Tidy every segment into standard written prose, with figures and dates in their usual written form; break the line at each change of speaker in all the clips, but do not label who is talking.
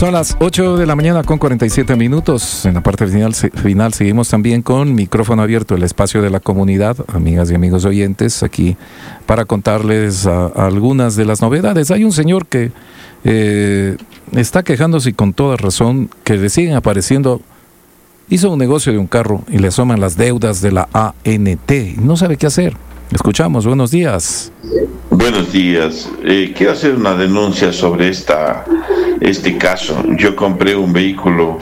Son las 8 de la mañana con 47 minutos. En la parte final seguimos también con micrófono abierto, el espacio de la comunidad, amigas y amigos oyentes, aquí para contarles algunas de las novedades. Hay un señor que está quejándose y con toda razón que le siguen apareciendo. Hizo un negocio de un carro y le asoman las deudas de la ANT. No sabe qué hacer. Escuchamos, buenos días.
Buenos días. Quiero hacer una denuncia sobre este caso. Yo compré un vehículo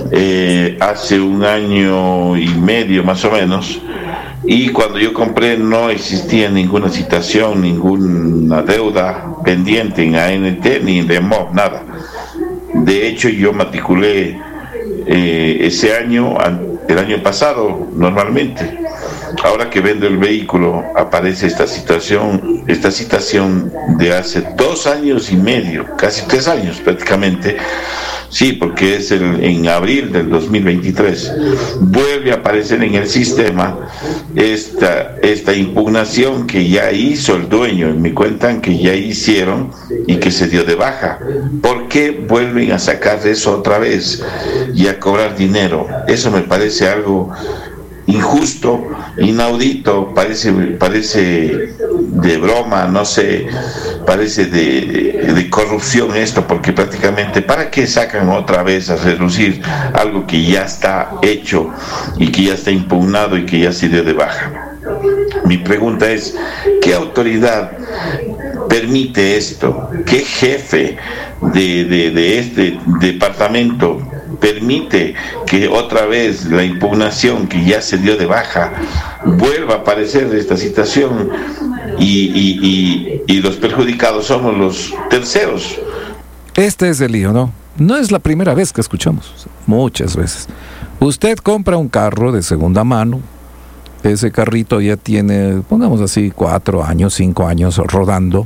hace 1 año y medio más o menos, y cuando yo compré no existía ninguna citación, ninguna deuda pendiente en ANT ni en DEMOV, nada. De hecho, yo matriculé ese año, el año pasado, normalmente. Ahora que vendo el vehículo, aparece esta citación de hace 2 años y medio, casi 3 años prácticamente. Sí, porque es en abril del 2023. Vuelve a aparecer en el sistema esta impugnación que ya hizo el dueño. Me cuentan que ya hicieron y que se dio de baja. ¿Por qué vuelven a sacar eso otra vez y a cobrar dinero? Eso me parece algo injusto, inaudito, parece de broma, no sé, parece de corrupción esto, porque prácticamente, ¿para qué sacan otra vez a relucir algo que ya está hecho y que ya está impugnado y que ya se dio de baja? Mi pregunta es, ¿qué autoridad permite esto? ¿Qué jefe de este departamento permite que otra vez la impugnación que ya se dio de baja vuelva a aparecer esta situación y los perjudicados somos los terceros?
Este es el lío, ¿no? No es la primera vez que escuchamos, muchas veces. Usted compra un carro de segunda mano, ese carrito ya tiene, pongamos así, 4 años, 5 años rodando.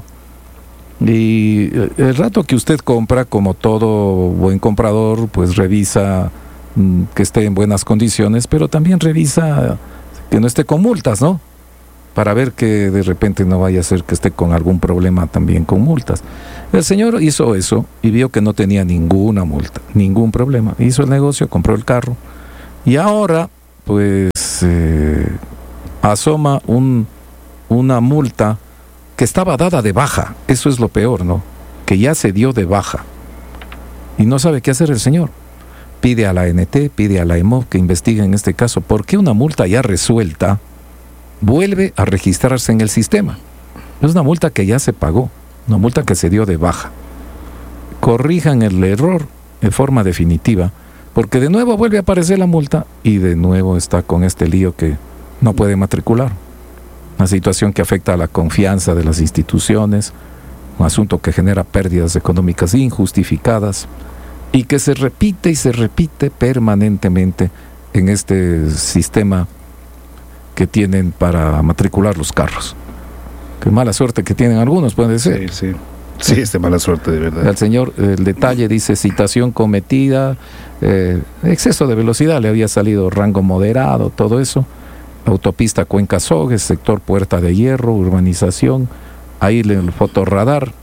Y el rato que usted compra, como todo buen comprador, pues revisa que esté en buenas condiciones, pero también revisa que no esté con multas, ¿no? Para ver que de repente no vaya a ser que esté con algún problema también con multas. El señor hizo eso y vio que no tenía ninguna multa, ningún problema. Hizo el negocio, compró el carro y ahora pues asoma una multa que estaba dada de baja. Eso es lo peor, ¿no? Que ya se dio de baja y no sabe qué hacer el señor. Pide a la ANT, pide a la EMOV que investigue en este caso por qué una multa ya resuelta vuelve a registrarse en el sistema. Es una multa que ya se pagó, una multa que se dio de baja. Corrijan el error en forma definitiva, porque de nuevo vuelve a aparecer la multa y de nuevo está con este lío que no puede matricular. Una situación que afecta a la confianza de las instituciones, un asunto que genera pérdidas económicas injustificadas y que se repite y se repite permanentemente en este sistema que tienen para matricular los carros. Qué mala suerte que tienen algunos, puede ser.
Sí, es de mala suerte, de verdad.
El señor, el detalle dice citación cometida, exceso de velocidad, le había salido rango moderado, todo eso. Autopista Cuenca-Sogues, sector Puerta de Hierro, urbanización, ahí el fotorradar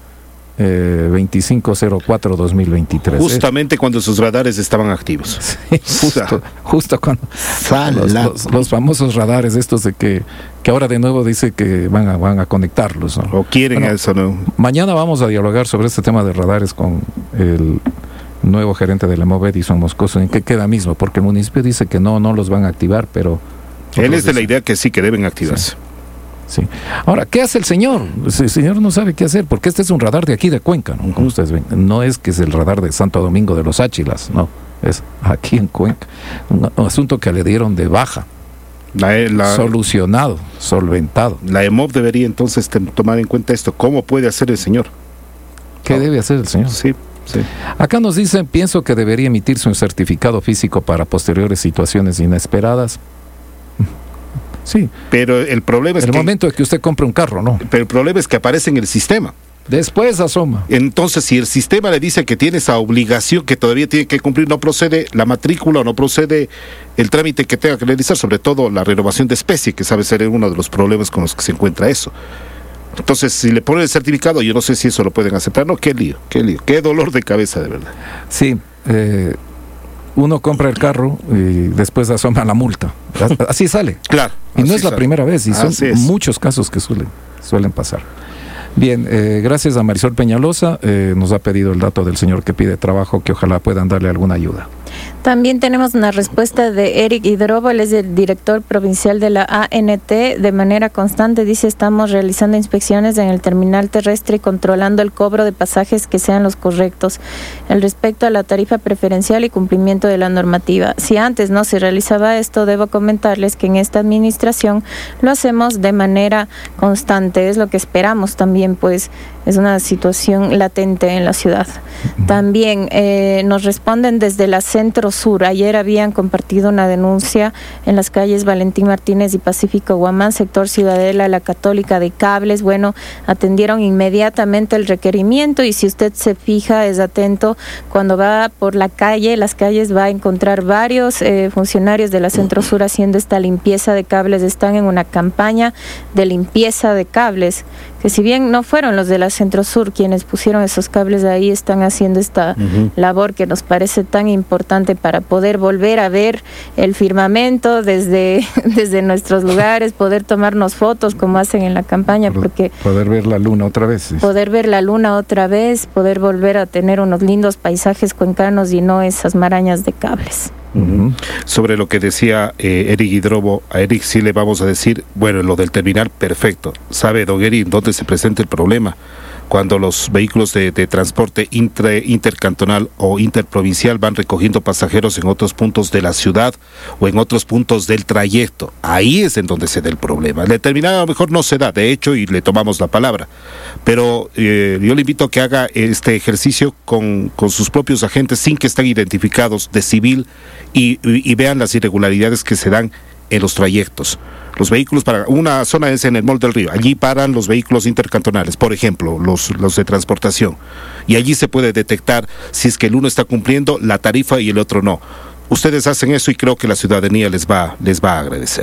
2504-2023.
Justamente cuando sus radares estaban activos.
Sí, justo cuando los famosos radares estos de que ahora de nuevo dice que van a conectarlos, ¿no?
O quieren eso, ¿no?
Mañana vamos a dialogar sobre este tema de radares con el nuevo gerente de la EMOV, Edison Moscoso. ¿En qué queda mismo? Porque el municipio dice que no los van a activar, pero
él es de la idea que sí, que deben activarse.
Sí. Ahora, ¿qué hace el señor? El señor no sabe qué hacer, porque este es un radar de aquí de Cuenca, ¿no? Como ustedes ven, no es que es el radar de Santo Domingo de los Áchilas, no, es aquí en Cuenca. Un asunto que le dieron de baja. Solucionado, solventado.
La EMOV debería entonces tomar en cuenta esto. ¿Cómo puede hacer el señor?
¿Qué debe hacer el señor?
Sí.
Acá nos dicen, pienso que debería emitirse un certificado físico para posteriores situaciones inesperadas. Sí.
Pero el problema es
el momento de que usted compre un carro, ¿no?
Pero el problema es que aparece en el sistema.
Después asoma.
Entonces, si el sistema le dice que tiene esa obligación que todavía tiene que cumplir, no procede la matrícula o no procede el trámite que tenga que realizar, sobre todo la renovación de especie, que sabe ser uno de los problemas con los que se encuentra eso. Entonces, si le ponen el certificado, yo no sé si eso lo pueden aceptar. No, qué lío, qué dolor de cabeza, de verdad.
Sí, uno compra el carro y después asoma la multa. Así sale.
Claro.
Y no es la primera vez, y son muchos casos que suelen pasar. Bien, gracias a Marisol Peñalosa, nos ha pedido el dato del señor que pide trabajo, que ojalá puedan darle alguna ayuda.
También tenemos una respuesta de Eric Hidrobo, él es el director provincial de la ANT. De manera constante, dice, estamos realizando inspecciones en el terminal terrestre y controlando el cobro de pasajes que sean los correctos. El respecto a la tarifa preferencial y cumplimiento de la normativa. Si antes no se realizaba esto, debo comentarles que en esta administración lo hacemos de manera constante. Es lo que esperamos también, pues es una situación latente en la ciudad. También nos responden desde la Centro Sur. Ayer habían compartido una denuncia en las calles Valentín Martínez y Pacífico Guamán, sector Ciudadela, La Católica, de cables. Bueno, atendieron inmediatamente el requerimiento, y si usted se fija, es atento, cuando va por la calle, las calles, va a encontrar varios funcionarios de la Centro Sur haciendo esta limpieza de cables. Están en una campaña de limpieza de cables, que si bien no fueron los de la Centro Sur quienes pusieron esos cables ahí, están haciendo esta labor que nos parece tan importante para poder volver a ver el firmamento desde nuestros lugares, poder tomarnos fotos como hacen en la campaña, porque
poder ver la luna otra vez.
Poder ver la luna otra vez, poder volver a tener unos lindos paisajes cuencanos y no esas marañas de cables.
Sobre lo que decía Eric Hidrobo, a Eric sí le vamos a decir, bueno, lo del terminal, perfecto. ¿Sabe, don Eric, dónde se presenta el problema? Cuando los vehículos de transporte intercantonal o interprovincial van recogiendo pasajeros en otros puntos de la ciudad o en otros puntos del trayecto. Ahí es en donde se da el problema. El terminal a lo mejor no se da, de hecho, y le tomamos la palabra. Pero yo le invito a que haga este ejercicio con sus propios agentes, sin que estén identificados, de civil, y vean las irregularidades que se dan en los trayectos. Los vehículos, para una zona es en el Mall del Río, allí paran los vehículos intercantonales, por ejemplo, los de transportación, y allí se puede detectar si es que el uno está cumpliendo la tarifa y el otro no. Ustedes hacen eso y creo que la ciudadanía les va a agradecer.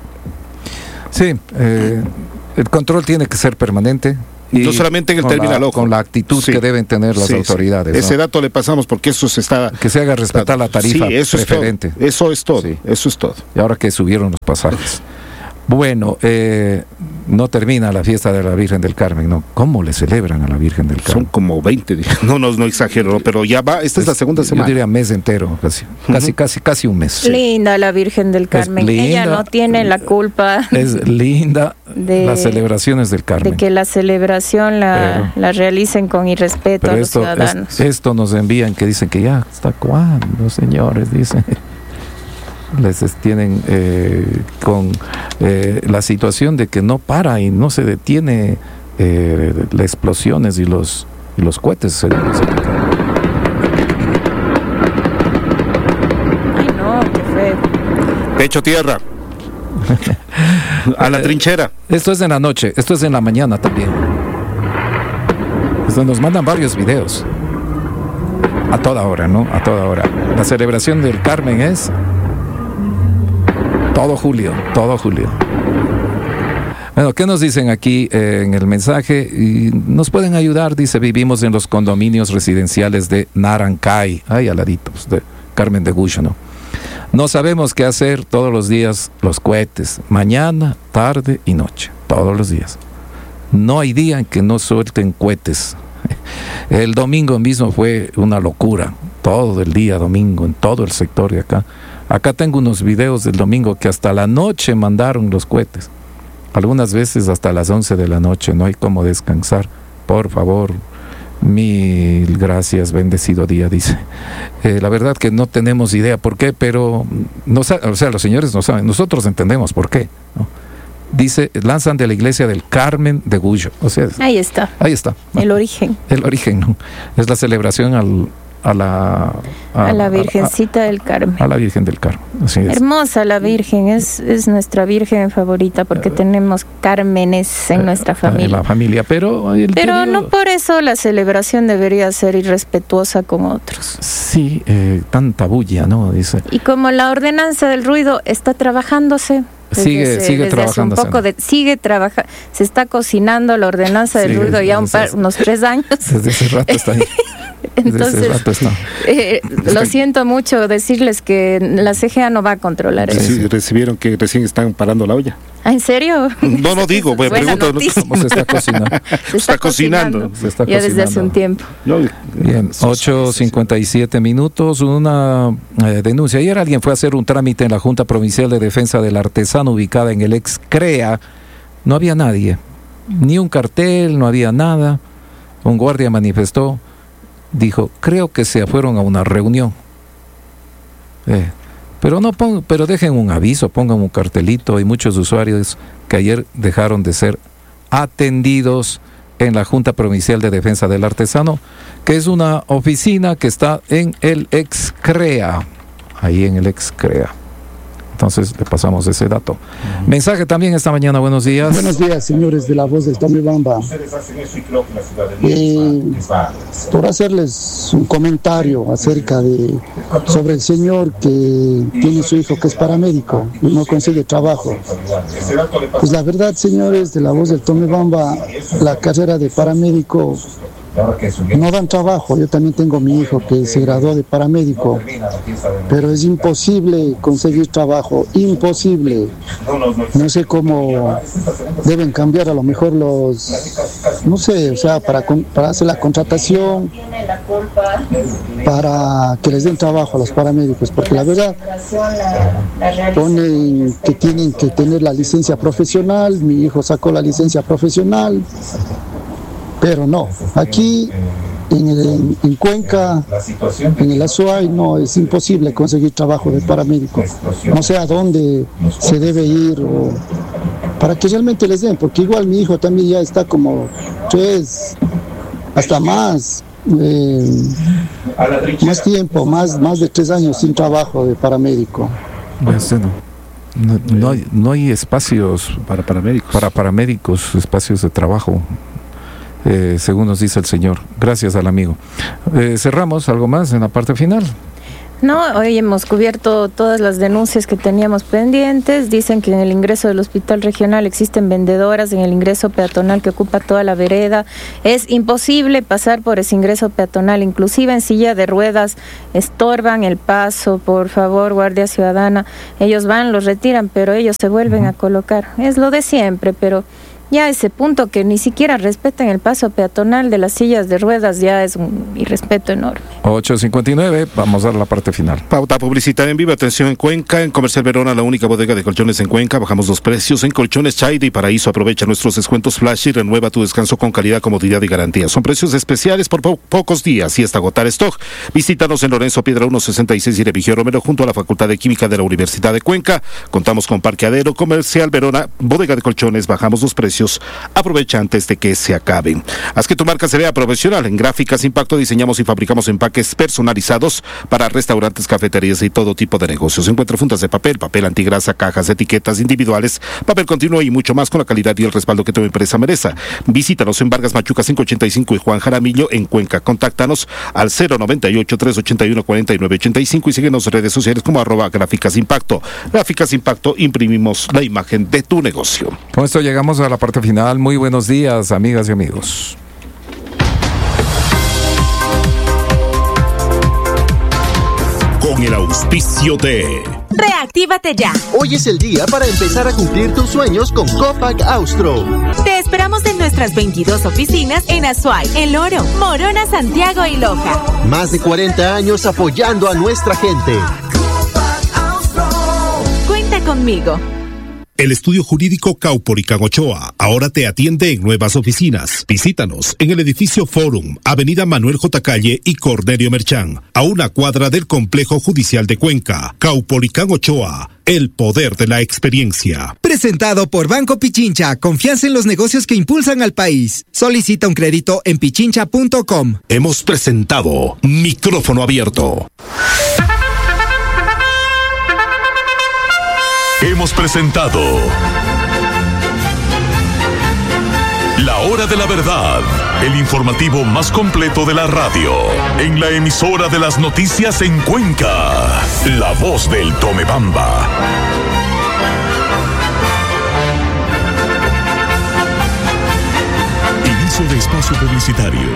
Sí, el control tiene que ser permanente. Y
no solamente en el terminal,
con la actitud que deben tener las autoridades.
Ese dato le pasamos porque eso se está...
Que se haga respetar la tarifa preferente.
Eso es todo. Y
ahora que subieron los pasajes. Bueno, no termina la fiesta de la Virgen del Carmen, ¿no? ¿Cómo le celebran a la Virgen del Carmen?
Son como 20 días. No exagero, ¿no? Pero ya va, esta es la segunda semana.
Yo diría mes entero, casi un mes.
Linda la Virgen del Carmen. Ella no tiene la culpa.
Es linda las celebraciones del Carmen.
De que la celebración la realicen con irrespeto a los ciudadanos.
Esto nos envían que dicen que ya, ¿hasta cuándo, señores? Dicen. Les tienen con la situación de que no para y no se detiene las explosiones y los cohetes.
Ay, no, qué feo.
Pecho tierra. A la trinchera.
Esto es en la noche, esto es en la mañana también. Nos mandan varios videos. A toda hora, ¿no? A toda hora. La celebración del Carmen es... Todo julio. Bueno, ¿qué nos dicen aquí en el mensaje? Y nos pueden ayudar, dice, vivimos en los condominios residenciales de Narancay, ahí al ladito, de Carmen de Gusho, ¿no? No sabemos qué hacer todos los días, los cohetes, mañana, tarde y noche, todos los días. No hay día en que no suelten cohetes. El domingo mismo fue una locura, todo el día domingo, en todo el sector de acá. Acá tengo unos videos del domingo que hasta la noche mandaron los cohetes. Algunas veces hasta las 11 de la noche, no hay cómo descansar. Por favor, mil gracias, bendecido día, dice. La verdad que no tenemos idea por qué, pero los señores no saben, nosotros entendemos por qué, ¿no? Dice, lanzan de la iglesia del Carmen de Gusho. O sea,
ahí está. El origen.
El origen, ¿no? Es la celebración a la
Virgencita del Carmen.
A la Virgen del Carmen. Así es.
Hermosa la Virgen, es nuestra Virgen favorita porque tenemos Cármenes en nuestra familia.
En la familia, pero
no por eso la celebración debería ser irrespetuosa con otros.
Sí, tanta bulla, ¿no? Dice.
Y como la ordenanza del ruido está trabajándose,
Sigue trabajando.
Sigue trabajando. Se está cocinando la ordenanza del ruido ya unos 3 años.
Desde ese rato está ahí.
Entonces, lo siento mucho decirles que la CGA no va a controlar eso.
Sí, recibieron que recién están parando la olla.
¿Ah, en serio?
No digo, pregunto.
¿Cómo se está cocinando?
Se está cocinando.
Ya desde hace un tiempo.
Bien, 8:57 minutos. Una denuncia. Ayer alguien fue a hacer un trámite en la Junta Provincial de Defensa del Artesano ubicada en el ex CREA. No había nadie, ni un cartel, no había nada. Un guardia manifestó. Dijo, creo que se fueron a una reunión. Pero dejen un aviso, pongan un cartelito. Hay muchos usuarios que ayer dejaron de ser atendidos en la Junta Provincial de Defensa del Artesano, que es una oficina que está en el ex CREA. Ahí en el ex CREA. Entonces le pasamos ese dato. Mensaje también esta mañana, buenos días.
Buenos días, señores de la voz del Tomebamba. Por hacerles un comentario sobre el señor que tiene su hijo que es paramédico y no consigue trabajo. Pues la verdad, señores de la voz del Tomebamba, la carrera de paramédico no dan trabajo. Yo también tengo mi hijo que se graduó de paramédico, pero es imposible conseguir trabajo, imposible. No sé cómo deben cambiar a lo mejor para hacer la contratación, para que les den trabajo a los paramédicos, porque la verdad ponen que tienen que tener la licencia profesional. Mi hijo sacó la licencia profesional, pero no, aquí en Cuenca, en el Azuay, no, es imposible conseguir trabajo de paramédico. No sé a dónde se debe ir para que realmente les den, porque igual mi hijo también ya está como 3, hasta más tiempo, más de 3 años sin trabajo de paramédico.
No hay espacios para paramédicos, espacios de trabajo. Según nos dice el señor. Gracias al amigo. Cerramos algo más en la parte final.
No, hoy hemos cubierto todas las denuncias que teníamos pendientes. Dicen que en el ingreso del hospital regional existen vendedoras en el ingreso peatonal que ocupa toda la vereda. Es imposible pasar por ese ingreso peatonal, inclusive en silla de ruedas estorban el paso. Por favor, Guardia Ciudadana, ellos van, los retiran, pero ellos se vuelven a colocar. Es lo de siempre, pero ya a ese punto que ni siquiera respetan el paso peatonal de las sillas de ruedas, ya es un irrespeto enorme.
8:59, vamos a dar la parte final.
Pauta publicitaria en vivo, atención en Cuenca, en Comercial Verona, la única bodega de colchones en Cuenca, bajamos los precios en Colchones Chaide y Paraíso, aprovecha nuestros descuentos flash y renueva tu descanso con calidad, comodidad y garantía. Son precios especiales por pocos días y hasta agotar stock. Visítanos en Lorenzo Piedra 166 y Revigio Romero junto a la Facultad de Química de la Universidad de Cuenca. Contamos con parqueadero. Comercial Verona, bodega de colchones, bajamos los precios. Aprovecha antes de que se acaben. Haz que tu marca se vea profesional. En Gráficas Impacto diseñamos y fabricamos empaques personalizados para restaurantes, cafeterías y todo tipo de negocios. Encuentra fundas de papel antigrasa, cajas, etiquetas individuales, papel continuo y mucho más con la calidad y el respaldo que tu empresa merece. Visítanos en Vargas Machuca 585 y Juan Jaramillo en Cuenca. Contáctanos al 098-381-4985 y síguenos en redes sociales como @Gráficas Impacto. Gráficas Impacto, imprimimos la imagen de tu negocio.
Con esto llegamos a la parte final. Muy buenos días, amigas y amigos.
Con el auspicio de
Reactívate ya.
Hoy es el día para empezar a cumplir tus sueños con Copac Austro.
Te esperamos en nuestras 22 oficinas en Azuay, El Oro, Morona, Santiago y Loja.
Más de 40 años apoyando a nuestra gente.
Cuenta conmigo.
El estudio jurídico Caupolicán Ochoa ahora te atiende en nuevas oficinas. Visítanos en el edificio Forum, Avenida Manuel J. Calle y Cornelio Merchán, a una cuadra del Complejo Judicial de Cuenca. Caupolicán Ochoa, el poder de la experiencia.
Presentado por Banco Pichincha, confianza en los negocios que impulsan al país. Solicita un crédito en pichincha.com.
Hemos presentado Micrófono Abierto. Hemos presentado La Hora de la Verdad, el informativo más completo de la radio, en la emisora de las noticias en Cuenca, La Voz del Tomebamba.
Espacio publicitario.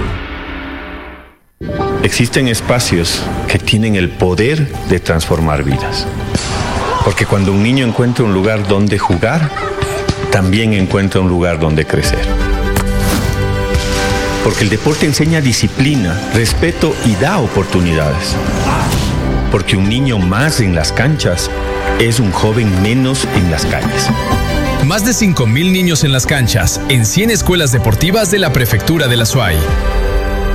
Existen espacios que tienen el poder de transformar vidas. Porque cuando un niño encuentra un lugar donde jugar, también encuentra un lugar donde crecer. Porque el deporte enseña disciplina, respeto y da oportunidades. Porque un niño más en las canchas es un joven menos en las calles.
Más de 5,000 niños en las canchas, en 100 escuelas deportivas de la Prefectura de la SUAY.